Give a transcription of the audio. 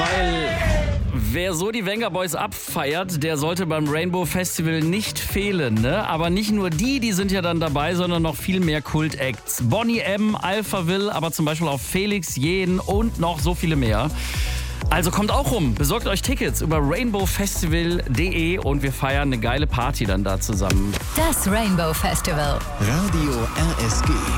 weil wer so die Venga Boys abfeiert, der sollte beim Rainbow Festival nicht fehlen, ne? Aber nicht nur die sind ja dann dabei, sondern noch viel mehr Kult-Acts. Boney M, Alphaville, aber zum Beispiel auch Felix Jähn und noch so viele mehr. Also kommt auch rum, besorgt euch Tickets über rainbowfestival.de und wir feiern eine geile Party dann da zusammen. Das Rainbow Festival. Radio RSG.